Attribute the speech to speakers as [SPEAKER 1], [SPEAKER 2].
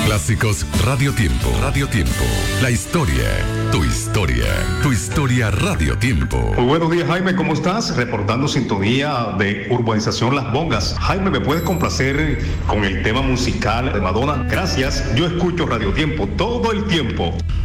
[SPEAKER 1] Clásicos Radio Tiempo. Radio Tiempo. La historia. Tu historia. Tu historia Radio Tiempo.
[SPEAKER 2] Muy buenos días, Jaime. ¿Cómo estás? Reportando sintonía de Urbanización Las Bongas. Jaime, ¿me puedes complacer con el tema musical de Madonna? Gracias. Yo escucho Radio Tiempo todo el tiempo.